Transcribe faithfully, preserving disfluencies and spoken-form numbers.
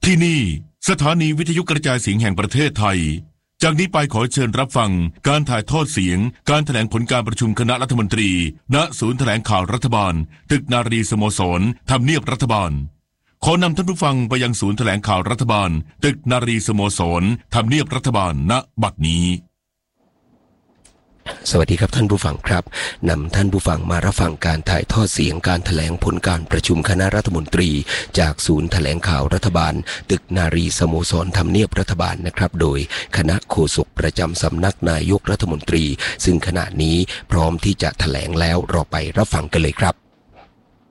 ที่นี่สถานีวิทยุกระจายเสียงแห่งประเทศไทยจากนี้ไปขอเชิญรับฟังการถ่ายทอดเสียงการแถลงผลการประชุมคณะรัฐมนตรีณศูนย์แถลงข่าวรัฐบาลตึกนารีสโมสรทำเนียบรัฐบาลขอนำท่านผู้ฟังไปยังศูนย์แถลงข่าวรัฐบาลตึกนารีสโมสรทำเนียบรัฐบาลณบัดนี้สวัสดีครับท่านผู้ฟังครับนำท่านผู้ฟังมารับฟังการถ่ายทอดเสียงการแถลงผลการประชุมคณะรัฐมนตรีจากศูนย์แถลงข่าวรัฐบาลตึกนารีสโมสรทำเนียบรัฐบาลนะครับโดยคณะโฆษกประจำสำนักนายกรัฐมนตรีซึ่งขณะนี้พร้อมที่จะแถลงแล้วเราไปรับฟังกันเลยครับ